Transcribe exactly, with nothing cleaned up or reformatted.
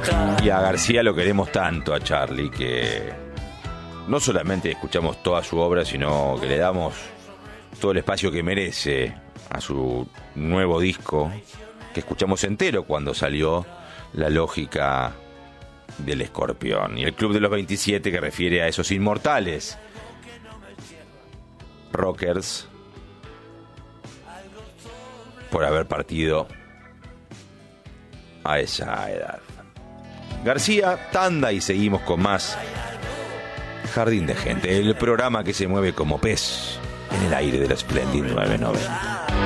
Y a García lo queremos tanto, a Charlie, que no solamente escuchamos toda su obra, sino que le damos todo el espacio que merece a su nuevo disco, que escuchamos entero cuando salió, La Lógica del Escorpión. Y el Club de los veintisiete, que refiere a esos inmortales rockers por haber partido a esa edad. García, tanda y seguimos con más Jardín de Gente, el programa que se mueve como pez en el aire de la Splendid novecientos noventa.